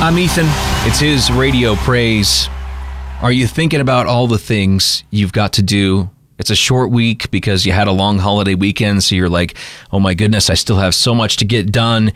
I'm Ethan. It's his Radio Praise. Are you thinking about all the things you've got to do? It's a short week because you had a long holiday weekend, so you're like, oh my goodness, I still have so much to get done.